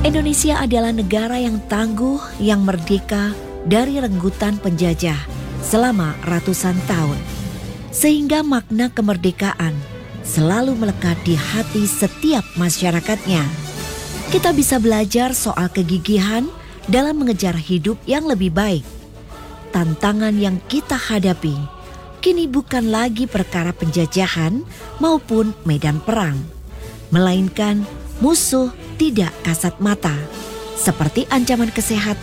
Indonesia adalah negara yang tangguh, yang merdeka dari renggutan penjajah selama ratusan tahun. Sehingga makna kemerdekaan selalu melekat di hati setiap masyarakatnya. Kita bisa belajar soal kegigihan dalam mengejar hidup yang lebih baik. Tantangan yang kita hadapi kini bukan lagi perkara penjajahan maupun medan perang, melainkan musuh tidak kasat mata, seperti ancaman kesehatan,